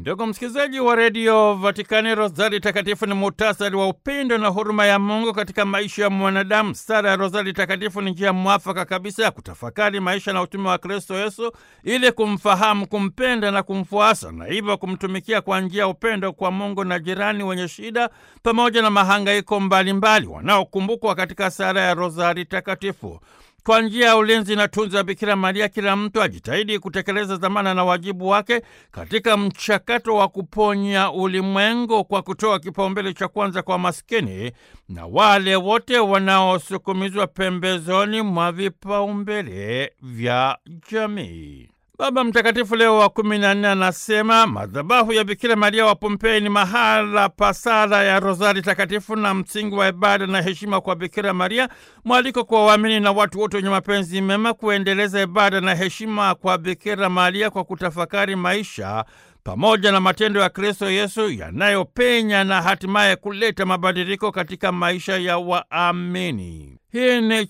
Ndugu msikilizaji wa redio Vatikani, rozari takatifu ni muhtasari wa upendo na huruma ya Mungu katika maisha ya mwanadamu. Sala ya rozari takatifu ni njia mwafaka kabisa ya kutafakari maisha na utume wa Kristo Yesu ili kumfahamu, kumpenda na kumfuasa, na hivyo kumtumikia kwa njia ya upendo kwa Mungu na jirani wenye shida pamoja na mahangaiko mbalimbali wanaokumbukwa katika sala ya rozari takatifu. Kwa njia ya ulinzi na tunza ya Bikira Maria, kila mtu ajitahidi kutekeleza dhamana na wajibu wake katika mchakato wa kuponya ulimwengu kwa kutoa kipaumbele cha kwanza kwa maskini na wale wote wanaosukumizwa pembezoni mwa vipaumbele vya jamii. Baba Mtakatifu Leo wa 14 anasema madhabahu ya Bikira Maria wa Pompei ni mahala pa sala ya rozari takatifu na msingi wa ibada na heshima kwa Bikira Maria, mwaliko kwa waamini na watu wote wenye mapenzi mema kuendeleza ibada na heshima kwa Bikira Maria kwa kutafakari maisha pamoja na matendo ya Kristo Yesu yanayopenya na hatimaye kuleta mabadiliko katika maisha ya waamini. Hii ni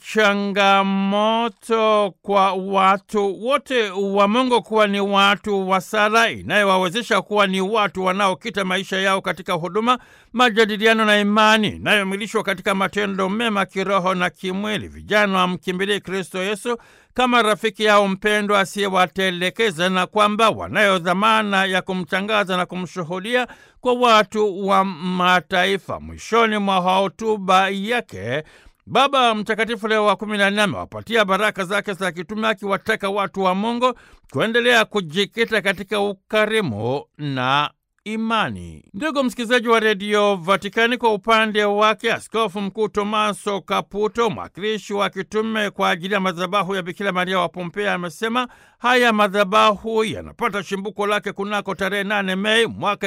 changamoto kwa watu wote wa Mungu kuwa ni watu wa sala, inayowawezesha kuwa ni watu wanaokita maisha yao katika huduma, majadiliano na imani inayomilishwa katika matendo mema kiroho na kimwili. Vijana wamkimbilie Kristo Yesu kama rafiki yao mpendwa asiyewatelekeza, na kwamba wanayo dhamana ya kumtangaza na kumshuhudia kwa watu wa mataifa. Mwishoni mwa hotuba yake, Baba Mtakatifu Leo wa 14 amewapatia baraka zake za kitume, akiwataka watu wa Mungu kuendelea kujikita katika ukarimu na imani. Ndugu msikilizaji wa redio Vatikani, kwa upande wake Askofu Mkuu Tomaso Caputo, mwakilishi wa kitume kwa ajili ya madhabahu ya Bikira Maria wa Pompei, amesema haya madhabahu yanapata shimbuko lake kunako tarehe 8 Mei mwaka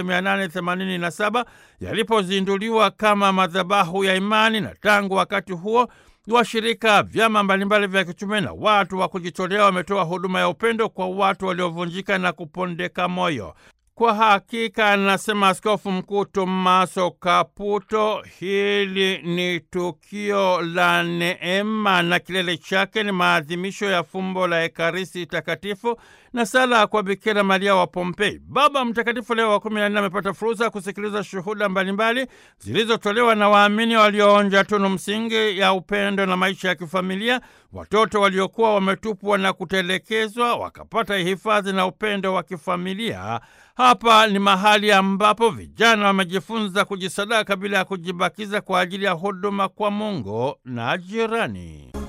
1887 yalipozinduliwa kama madhabahu ya imani, na tangu wakati huo washirika, vyama mbalimbali vya kitume na watu wa kujitolea wametoa huduma ya upendo kwa watu waliovunjika na kupondeka moyo. Kwa hakika, anasema Askofu Mkuu Tomaso Caputo, hili ni tukio la neema na kilele chake ni maadhimisho ya fumbo la Ekaristi Takatifu na sala kwa Bikira Maria wa Pompei. Baba Mtakatifu Leo wa 14 amepata fursa ya kusikiliza shuhuda mbalimbali zilizotolewa na waamini walioonja tunu msingi ya upendo na maisha ya kifamilia, watoto waliokuwa wametupwa na kutelekezwa wakapata hifadhi na upendo wa kifamilia. Hapa ni mahali ambapo vijana wamejifunza kujisadaka bila ya kujibakiza kwa ajili ya huduma kwa Mungu na jirani.